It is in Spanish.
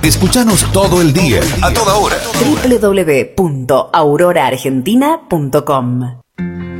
Escúchanos todo el día, a toda hora. www.auroraargentina.com